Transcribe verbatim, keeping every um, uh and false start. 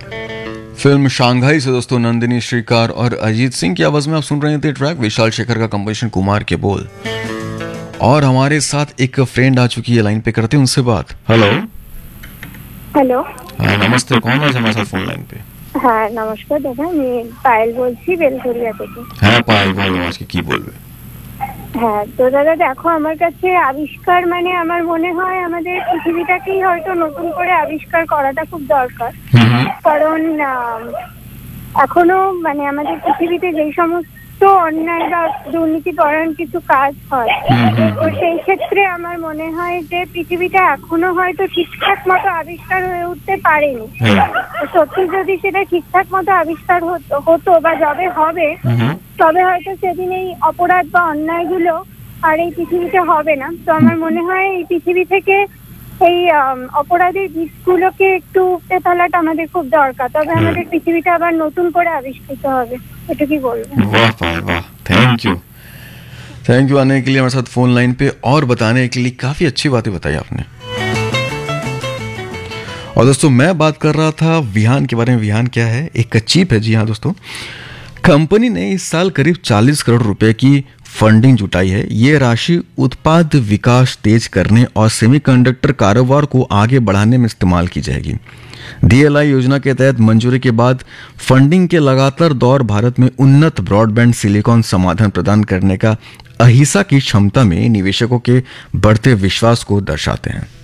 Film Shanghai से दोस्तों नंदिनी श्रीकार और अजीत सिंह की आवाज में आप सुन रहे थे ट्रैक, विशाल शेखर का कंपोजिशन, कुमार के बोल। और हमारे साथ एक फ्रेंड आ चुकी है लाइन पे, करते हैं उनसे बात। Hello hello. हाँ नमस्ते, कौन है हमारे साथ फोन लाइन पे? হ্যাঁ নমস্কার দাদা, আমি পায়েল বলছি বেলঘরিয়া থেকে। হ্যাঁ পায়েল বলো, আজকে কি বলবে? হ্যাঁ তো দাদা দেখো, আমার কাছে আবিষ্কার মানে আমার মনে হয় আমাদের পৃথিবীটাকেই হয়তো নতুন করে আবিষ্কার করাটা খুব দরকার। কারণ এখনো মানে আমাদের পৃথিবীতে যেই সমস্ত অন্যায় বা দুর্নীতি পরায়ণ কিছু কাজ হয়, তো সেই ক্ষেত্রে আমার মনে হয় যে পৃথিবীটা এখনো হয়তো ঠিকঠাক মতো আবিষ্কার হয়ে উঠতে পারেনি। সত্যি যদি সেটা ঠিকঠাক মতো আবিষ্কার হতো হতো বা যবে হবে, তবে হয়তো সেদিন এই অপরাধ বা অন্যায়গুলো আর এই পৃথিবীতে হবে না। তো আমার মনে হয় এই পৃথিবী থেকে এই অপরাধের বীজগুলোকে একটু উপড়ে ফেলাটা আমাদের খুব দরকার, তবে আমাদের পৃথিবীটা আবার নতুন করে আবিষ্কৃত হবে। এটা কি বলবো? वाह वाह वाह, थैंक यू थैंक यू आने के लिए हमारे साथ फोन लाइन पे और बताने के लिए। काफी अच्छी बातें बताई आपने। और दोस्तों मैं बात कर रहा था विहान के बारे में। विहान क्या है? एक चिप है। जी हाँ दोस्तों, कंपनी ने इस साल करीब चालीस करोड़ रुपए की फंडिंग जुटाई है। ये राशि उत्पाद विकास तेज करने और सेमीकंडक्टर कारोबार को आगे बढ़ाने में इस्तेमाल की जाएगी। डीएलआई योजना के तहत मंजूरी के बाद फंडिंग के लगातार दौर भारत में उन्नत ब्रॉडबैंड सिलिकॉन समाधान प्रदान करने का अहिसा की क्षमता में निवेशकों के बढ़ते विश्वास को दर्शाते हैं।